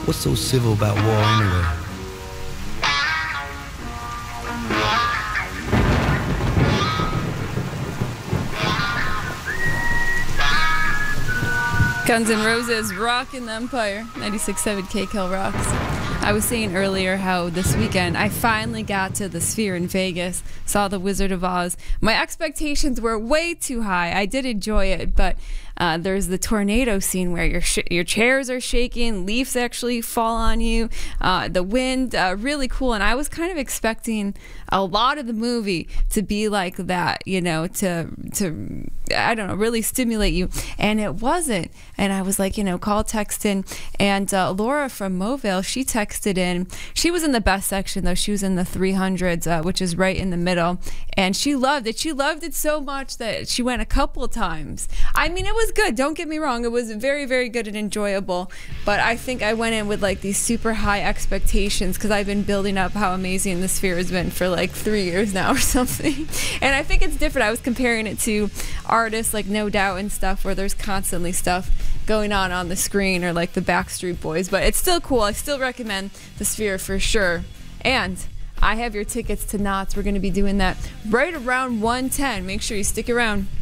What's so civil about war anyway? Guns N' Roses, Rockin' the Empire, 96.7 KCAL Rocks. I was saying earlier how this weekend I finally got to the Sphere in Vegas, saw The Wizard of Oz. My expectations were way too high. I did enjoy it, but there's the tornado scene where your chairs are shaking, leaves actually fall on you, the wind, really cool. And I was kind of expecting a lot of the movie to be like that, you know, to I don't know, really stimulate you. And it wasn't. And I was like, you know, call, text in. And Laura from Mobile, she texted in. She was in the best section, though. She was in the 300s, which is right in the middle. And she loved it. She loved it so much that she went a couple of times. I mean, it was good. Don't get me wrong. It was very, very good and enjoyable. But I think I went in with like these super high expectations because I've been building up how amazing the Sphere has been for like 3 years now or something. And I think it's different. I was comparing it to artists like No Doubt and stuff where there's constantly stuff going on the screen, or like the Backstreet Boys. But it's still cool. I still recommend the Sphere for sure. And I have your tickets to Knott's. We're going to be doing that right around 1:10. Make sure you stick around.